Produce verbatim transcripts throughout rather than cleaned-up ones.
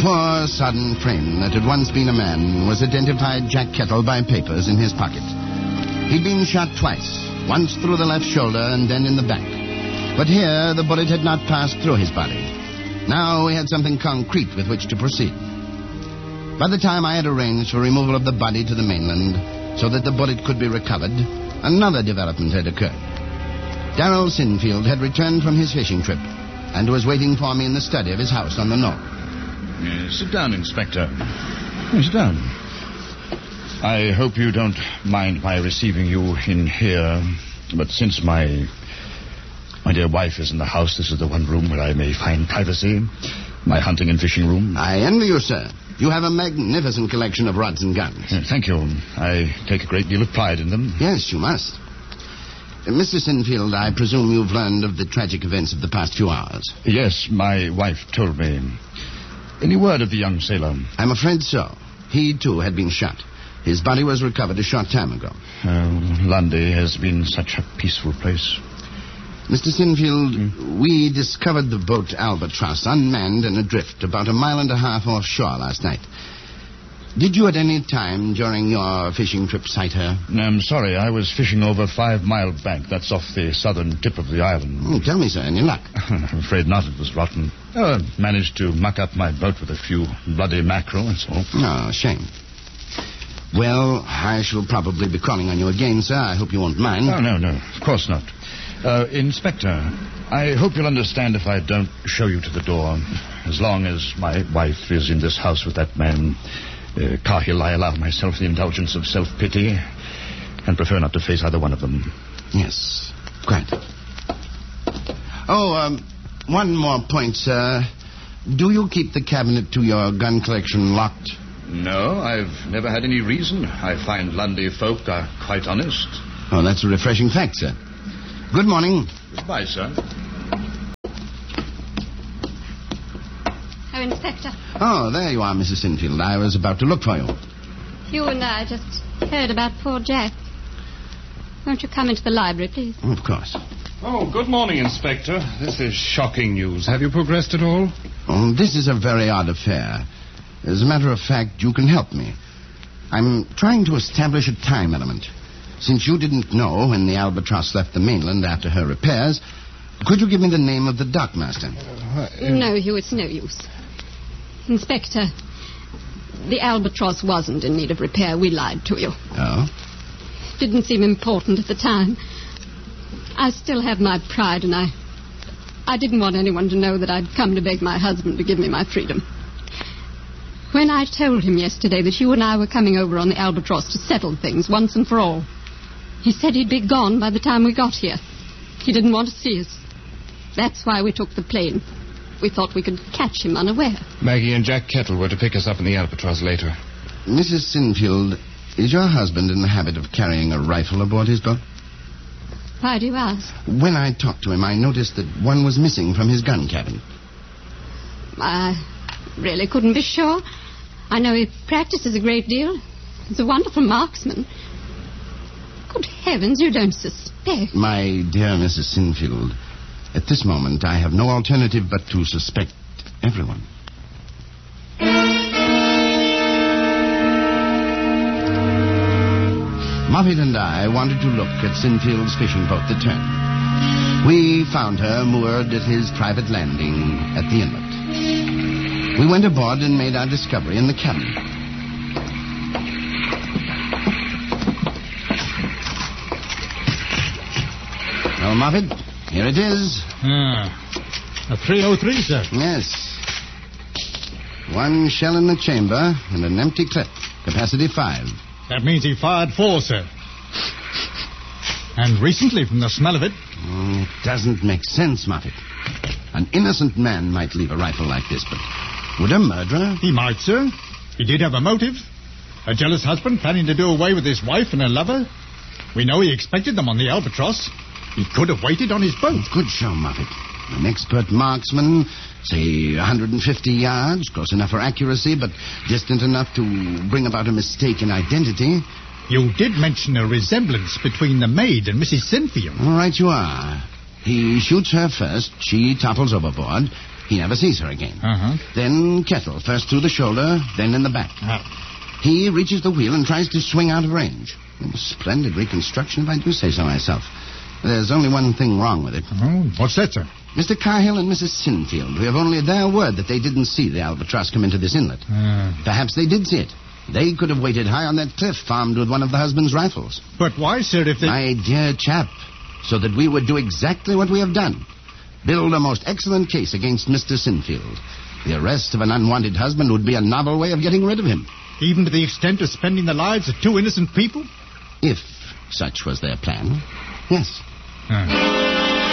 poor, sodden frame that had once been a man was identified Jack Kettle by papers in his pocket. He'd been shot twice, once through the left shoulder and then in the back. But here, the bullet had not passed through his body. Now we had something concrete with which to proceed. By the time I had arranged for removal of the body to the mainland so that the bullet could be recovered, another development had occurred. Darrell Sinfield had returned from his fishing trip and was waiting for me in the study of his house on the knoll. Yes, sit down, Inspector. Yes, sit down. I hope you don't mind my receiving you in here, but since my my dear wife is in the house, this is the one room where I may find privacy. My hunting and fishing room. I envy you, sir. You have a magnificent collection of rods and guns. Uh, thank you. I take a great deal of pride in them. Yes, you must. Uh, Mister Sinfield, I presume you've learned of the tragic events of the past few hours. Yes, my wife told me. Any word of the young sailor? I'm afraid so. He, too, had been shot. His body was recovered a short time ago. Oh, Lundy has been such a peaceful place. Mister Sinfield, mm. we discovered the boat Albatross unmanned and adrift about a mile and a half offshore last night. Did you at any time during your fishing trip sight her? I'm sorry, I was fishing over Five Mile Bank. That's off the southern tip of the island. Oh, tell me, sir, any luck? I'm afraid not. It was rotten. Oh, I managed to muck up my boat with a few bloody mackerel, that's all. Oh, shame. Well, I shall probably be calling on you again, sir. I hope you won't mind. Oh, no, no, of course not. Uh, Inspector, I hope you'll understand if I don't show you to the door. As long as my wife is in this house with that man, uh, Cahill, I allow myself the indulgence of self-pity and prefer not to face either one of them. Yes, quite. Oh, um, one more point, sir. Do you keep the cabinet to your gun collection locked? No, I've never had any reason. I find Lundy folk are quite honest. Oh, that's a refreshing fact, sir. Good morning. Goodbye, sir. Oh, Inspector. Oh, there you are, Missus Sinfield. I was about to look for you. You and I just heard about poor Jack. Won't you come into the library, please? Oh, of course. Oh, good morning, Inspector. This is shocking news. Have you progressed at all? Oh, this is a very odd affair. As a matter of fact, you can help me. I'm trying to establish a time element. Since you didn't know when the Albatross left the mainland after her repairs, could you give me the name of the dockmaster? Uh, no, Hugh, it's no use. Inspector, the Albatross wasn't in need of repair. We lied to you. Oh? Didn't seem important at the time. I still have my pride, and I... I didn't want anyone to know that I'd come to beg my husband to give me my freedom. When I told him yesterday that you and I were coming over on the Albatross to settle things once and for all, he said he'd be gone by the time we got here. He didn't want to see us. That's why we took the plane. We thought we could catch him unaware. Maggie and Jack Kettle were to pick us up in the Albatross later. Missus Sinfield, is your husband in the habit of carrying a rifle aboard his boat? Why do you ask? When I talked to him, I noticed that one was missing from his gun cabin. I really couldn't be sure. I know he practices a great deal. He's a wonderful marksman. Good heavens, you don't suspect. My dear Missus Sinfield, at this moment I have no alternative but to suspect everyone. Moffat and I wanted to look at Sinfield's fishing boat, the Tern. We found her moored at his private landing at the inlet. We went aboard and made our discovery in the cabin. Well, Moffat, here it is. Ah, a three oh three, sir. Yes. One shell in the chamber and an empty clip. Capacity five. That means he fired four, sir. And recently, from the smell of it. Oh, it doesn't make sense, Moffat. An innocent man might leave a rifle like this, but would a murderer? He might, sir. He did have a motive. A jealous husband planning to do away with his wife and her lover. We know he expected them on the Albatross. He could have waited on his boat. Good show, Moffat. An expert marksman, say one hundred fifty yards, close enough for accuracy, but distant enough to bring about a mistake in identity. You did mention a resemblance between the maid and Missus Sinfield. All right, you are. He shoots her first, she topples overboard, He never sees her again. Uh-huh. Then Kettle, first through the shoulder, then in the back. Uh, He reaches the wheel and tries to swing out of range. Splendid reconstruction, if I do say so myself. There's only one thing wrong with it. oh, what's that, sir? Mister Cahill and Missus Sinfield, we have only their word that they didn't see the albatross come into this inlet. Uh, Perhaps they did see it. They could have waited high on that cliff, armed with one of the husband's rifles. but why, sir, if they... My dear chap, so that we would do exactly what we have done. Build a most excellent case against Mister Sinfield. The arrest of an unwanted husband would be a novel way of getting rid of him. Even to the extent of spending the lives of two innocent people? If such was their plan, yes. Uh,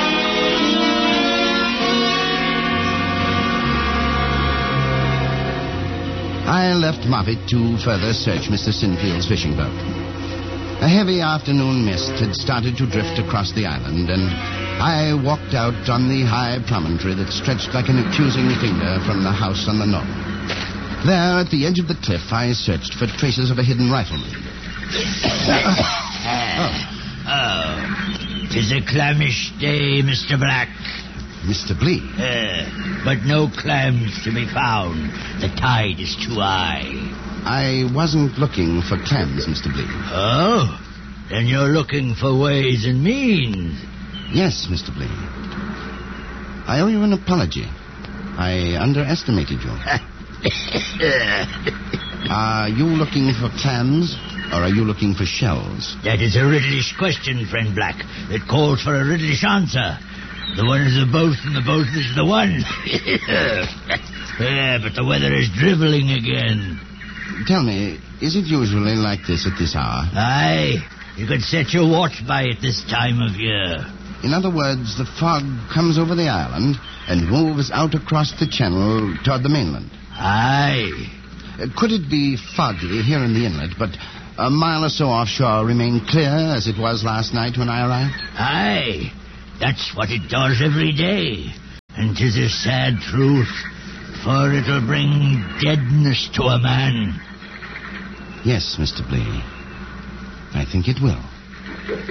I left Moffat to further search Mister Sinfield's fishing boat. A heavy afternoon mist had started to drift across the island, and I walked out on the high promontory that stretched like an accusing finger from the house on the knoll. There, at the edge of the cliff, I searched for traces of a hidden rifleman. Oh, 'tis a clammish day, Mister Black. Mister Blee. Uh, but no clams to be found. The tide is too high. I wasn't looking for clams, Mister Blee. Oh, then you're looking for ways and means. Yes, Mister Blee. I owe you an apology. I underestimated you. Are you looking for clams, or are you looking for shells? That is a riddlish question, friend Black. It calls for a riddlish answer. The one is the both, and the both is the one. Yeah, but the weather is dribbling again. Tell me, is it usually like this at this hour? Aye, you could set your watch by it this time of year. In other words, the fog comes over the island and moves out across the channel toward the mainland. Aye. Uh, Could it be foggy here in the inlet, but a mile or so offshore remain clear as it was last night when I arrived? Aye. That's what it does every day. And 'tis a sad truth, for it'll bring deadness to a man. Yes, Mister Blee. I think it will.